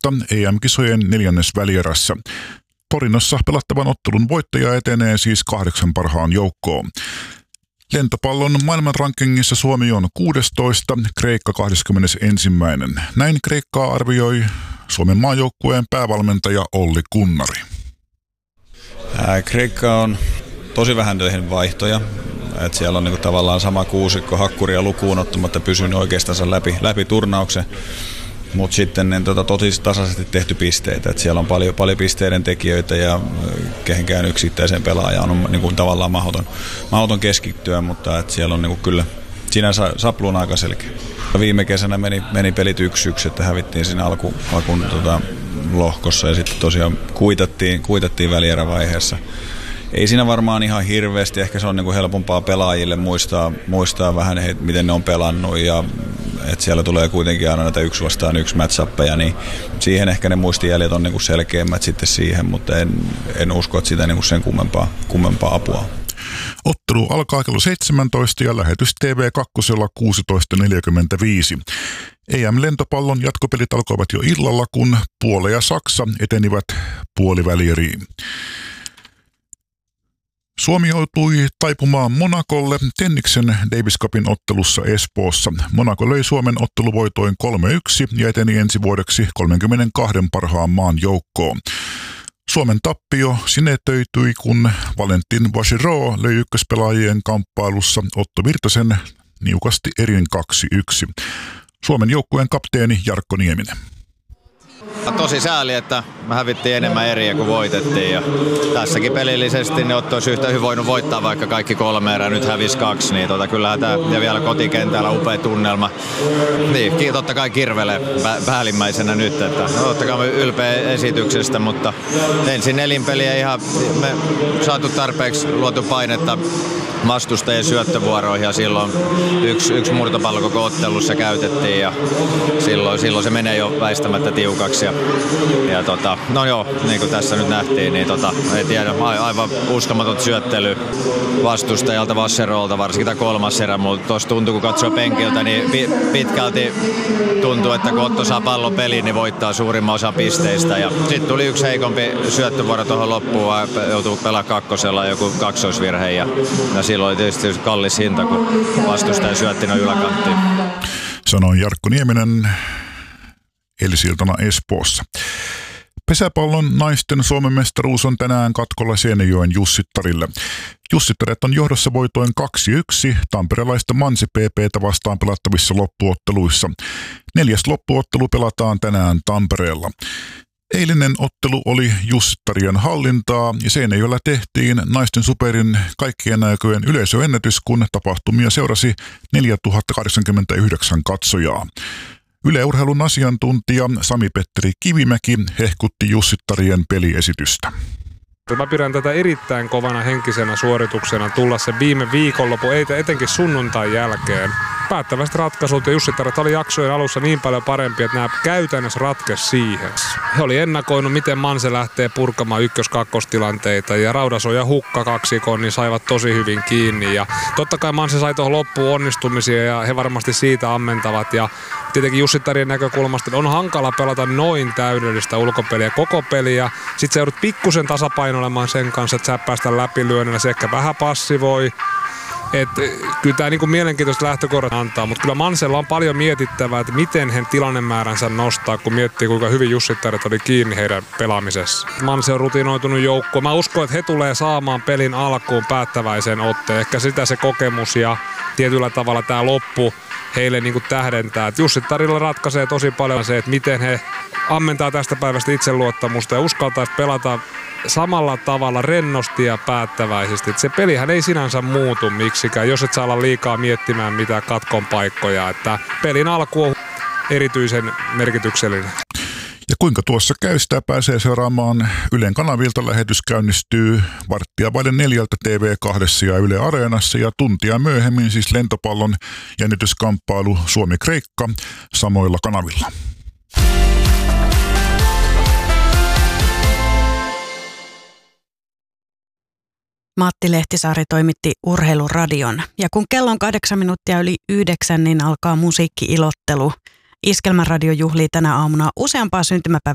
voitosta EM-kisojen 4. välierässä. Torinossa pelattavan ottelun voittaja etenee siis 8 parhaan joukkoon. Lentopallon maailmanrankingissa Suomi on 16, Kreikka 21. Näin Kreikkaa arvioi Suomen maajoukkueen päävalmentaja Olli Kunnari. Kreikka on tosi vähän tehnyt vaihtoja. Että siellä on niinku tavallaan sama kuusikko hakkuria lukuun ottamatta pysynyt oikeastaan läpi turnauksen. Mutta sitten tosi tasaisesti tehty pisteitä. Et siellä on paljon pisteiden tekijöitä ja kehenkään yksittäisen pelaajan on niinku tavallaan mahdoton keskittyä, mutta et siellä on niinku kyllä sinänsä sapluun aika selkeä. Viime kesänä meni pelit 1-1, että hävittiin siinä alkuun lohkossa ja sitten tosiaan kuitattiin välierävaiheessa. Ei siinä varmaan ihan hirveästi, ehkä se on niinku helpompaa pelaajille muistaa vähän, miten ne on pelannut ja että siellä tulee kuitenkin aina näitä 1-1 match-appeja, niin siihen ehkä ne muistijäljet on niinku selkeämmät sitten siihen, mutta en usko, että sitä niinku sen kummempaa apua on. Ottelu alkaa kello 17 ja lähetys TV2 16.45. EM-lentopallon jatkopelit alkoivat jo illalla, kun Puola ja Saksa etenivät puolivälieriin. Suomi joutui taipumaan Monacolle Tenniksen Davis Cupin ottelussa Espoossa. Monaco löi Suomen otteluvoitoin 3-1 ja eteni ensi vuodeksi 32 parhaan maan joukkoon. Suomen tappio sinetöityi, kun Valentin Vachereau löi ykköspelaajien kamppailussa Otto Virtasen niukasti erin 2-1. Suomen joukkueen kapteeni Jarkko Nieminen. Tosi sääli, että me hävittiin enemmän eriä kuin voitettiin ja tässäkin pelillisesti ne olisi yhtä hyvin voinut voittaa vaikka kaikki 3 erää, nyt hävisi 2, niin kyllähän tämä ja vielä kotikentällä upea tunnelma. Niin, totta kai kirvelee päällimmäisenä nyt, että totta kai ylpeä esityksestä, mutta ensin nelinpeliä ihan me saatu tarpeeksi luotu painetta vastustajien syöttövuoroihin ja silloin yksi murtopallo koko ottelussa käytettiin ja silloin se menee jo väistämättä tiukaksi. No joo, niin kuin tässä nyt nähtiin, niin ei tiedä, aivan uskomaton syöttely vastustajalta Vachereaulta, varsinkin tämä 3. erä, mutta tuossa tuntuu, kun katsoo penkiltä, niin pitkälti tuntuu, että kun Otto saa pallon peliin, niin voittaa suurimman osan pisteistä. Ja sitten tuli yksi heikompi syöttövuoro tuohon loppuun, joutuu pelaamaan 2. joku kaksoisvirhe ja silloin oli tietysti kallis hinta, kun vastustaja syötti noin yläkanttiin. Sanoi Jarkko Nieminen eilisiltana Espoossa. Pesäpallon naisten Suomen mestaruus on tänään katkolla Seinäjoen Jussittarille. Jussittaret on johdossa voitoin 2-1 tamperelaista Mansi PP:tä vastaan pelattavissa loppuotteluissa. 4. loppuottelu pelataan tänään Tampereella. Eilinen ottelu oli Jussittarien hallintaa ja Seinäjoella tehtiin naisten superin kaikkien aikojen yleisöennätys, kun tapahtumia seurasi 4089 katsojaa. Yle Urheilun asiantuntija Sami-Petteri Kivimäki hehkutti Jussittarien peliesitystä. Mä pidän tätä erittäin kovana henkisenä suorituksena tulla se viime viikonloppu, etenkin sunnuntain jälkeen. Päättävästi ratkaisut ja Jussittaret oli jaksojen alussa niin paljon parempi, että nämä käytännössä ratkesi siihen. He oli ennakoinut, miten Manse lähtee purkamaan ykkös-kakkostilanteita ja Raudaso ja Hukka kaksikon niin saivat tosi hyvin kiinni. Ja totta kai Manse sai tuohon loppuun onnistumisia ja he varmasti siitä ammentavat. Ja tietenkin Jussittarien näkökulmasta on hankala pelata noin täydellistä ulkopeliä koko peliä. Sitten sä joudut pikkusen tasapainoilemaan sen kanssa, että sä päästä läpilyönnillä, se ehkä vähän passivoi. Kyllä tämä niinku mielenkiintoista lähtökohdat antaa, mutta kyllä Mansella on paljon mietittävää, että miten he tilannemääränsä nostaa, kun miettii kuinka hyvin Jussittaret oli kiinni heidän pelaamisessa. Manse on rutinoitunut joukko. Mä uskon, että he tulee saamaan pelin alkuun päättäväisen otteen. Ehkä sitä se kokemus ja tietyllä tavalla tämä loppu heille niinku tähdentää. Jussittarilla ratkaisee tosi paljon se, että miten he ammentaa tästä päivästä itseluottamusta ja uskaltaisi pelata samalla tavalla rennosti ja päättäväisesti. Et se pelihän ei sinänsä muutu miksikään, jos et saa olla liikaa miettimään mitään katkon paikkoja. Että pelin alku on erityisen merkityksellinen. Ja kuinka tuossa käy, sitä pääsee seuraamaan Ylen kanavilta. Lähetys käynnistyy 3:15 TV2 ja Yle Areenassa ja tuntia myöhemmin siis lentopallon jännityskamppailu Suomi-Kreikka samoilla kanavilla. Matti Lehtisaari toimitti Urheiluradion. Ja kun kello on 8:08, niin alkaa musiikki-ilottelu. Iskelmäradio juhlii tänä aamuna useampaa syntymäpäivää